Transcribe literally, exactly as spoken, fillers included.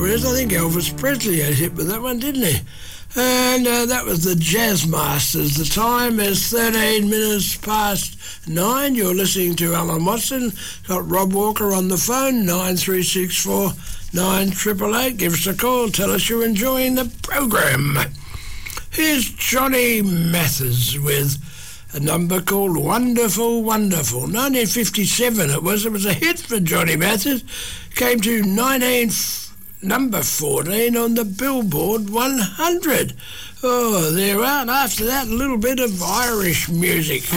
is. I think Elvis Presley had hit with that one, didn't he? And uh, that was the Jazz Masters. The time is thirteen minutes past nine. You're listening to Alan Watson. Got Rob Walker on the phone, nine three six four nine eight eight eight. Give us a call. Tell us you're enjoying the program. Here's Johnny Mathis with a number called Wonderful, Wonderful. nineteen fifty-seven it was. It was a hit for Johnny Mathis. Came to nineteen... number fourteen on the Billboard one hundred. Oh, there are. And after that, a little bit of Irish music.